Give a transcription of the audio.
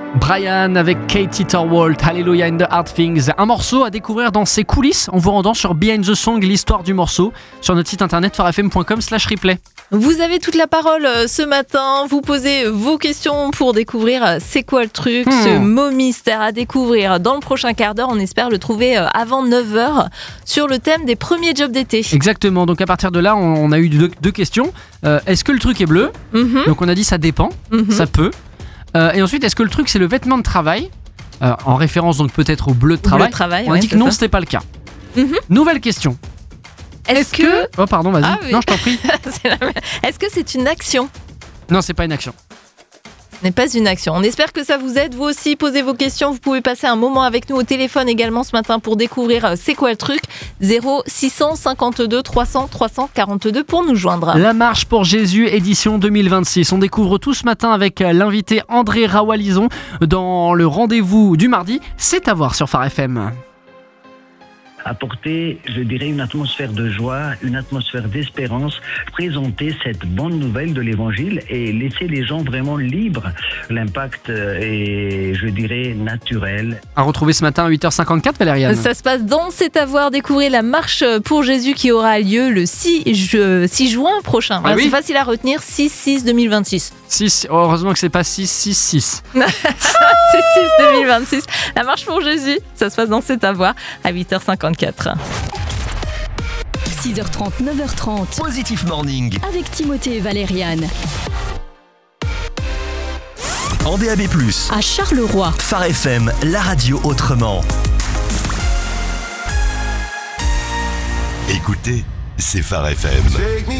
Brian avec Katie Torwalt, Hallelujah in the Hard Things. Un morceau à découvrir dans ses coulisses en vous rendant sur Behind the Song, l'histoire du morceau, sur notre site internet farfm.com/replay. Vous avez toute la parole ce matin, vous posez vos questions pour découvrir c'est quoi le truc, ce mot mystère à découvrir dans le prochain quart d'heure. On espère le trouver avant 9h sur le thème des premiers jobs d'été. Exactement, donc à partir de là, on a eu deux questions. Est-ce que le truc est bleu ? Donc on a dit ça dépend, ça peut. Et ensuite, est-ce que le truc c'est le vêtement de travail ? En référence donc peut-être au bleu de travail. On a dit que non, c'était pas le cas. Nouvelle question. Est-ce que... Oh pardon, vas-y. Oui. Non, je t'en prie. Est-ce que c'est une action ? Non, c'est pas une action. Ce n'est pas une action. On espère que ça vous aide. Vous aussi, posez vos questions. Vous pouvez passer un moment avec nous au téléphone également ce matin pour découvrir c'est quoi le truc. 0652 300 342 pour nous joindre. La marche pour Jésus, édition 2026. On découvre tout ce matin avec l'invité André Rawalison dans le rendez-vous du mardi. C'est à voir sur Phare FM. Apporter, je dirais, une atmosphère de joie, une atmosphère d'espérance, présenter cette bonne nouvelle de l'évangile et laisser les gens vraiment libres. L'impact est, je dirais, naturel. À retrouver ce matin à 8h54, Valériane. Ça se passe dans C'est à voir. Découvrez la marche pour Jésus qui aura lieu le 6 juin prochain. Ah oui. C'est facile à retenir, 6-6-2026. 6, heureusement que c'est pas 6-6-6. C'est 6-2026. La marche pour Jésus, ça se passe dans C'est à voir à 8h54. 6h30, 9h30. Positif Morning. Avec Timothée et Valériane. En DAB+. À Charleroi. Phare FM, la radio autrement. Écoutez, c'est Phare FM.